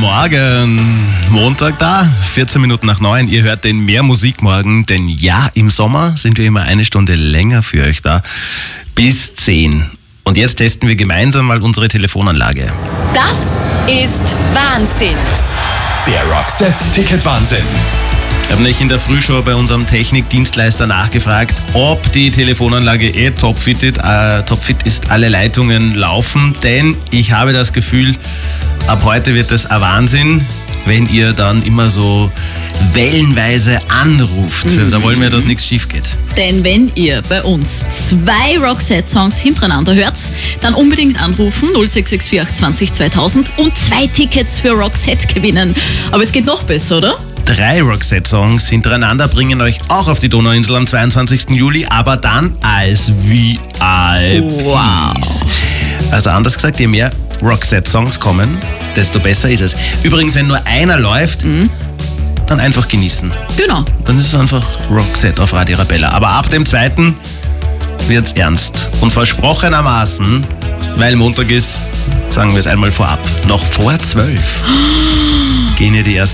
Morgen. Montag da, 14 Minuten nach 9. Ihr hört den Mehr Musik morgen, denn ja, im Sommer sind wir immer eine Stunde länger für euch da, bis 10. Und jetzt testen wir gemeinsam mal unsere Telefonanlage. Das ist Wahnsinn. Der Roxette-Ticket-Wahnsinn. Ich habe nämlich in der Frühshow bei unserem Technikdienstleister nachgefragt, ob die Telefonanlage topfit ist, alle Leitungen laufen, denn ich habe das Gefühl, ab heute wird es ein Wahnsinn, wenn ihr dann immer so wellenweise anruft. Da wollen wir, dass nichts schief geht. Denn wenn ihr bei uns 2 Roxette-Songs hintereinander hört, dann unbedingt anrufen 0664 820 2000 und 2 Tickets für Roxette gewinnen. Aber es geht noch besser, oder? 3 Roxette-Songs hintereinander bringen euch auch auf die Donauinsel am 22. Juli, aber dann als VIPs. Wow. Also anders gesagt, je mehr Roxette-Songs kommen, desto besser ist es. Übrigens, wenn nur einer läuft, dann einfach genießen. Genau. Dann ist es einfach Roxette auf Radio Arabella. Aber ab dem 2. wird's ernst. Und versprochenermaßen, weil Montag ist, sagen wir es einmal vorab, noch vor 12 gehen hier die ersten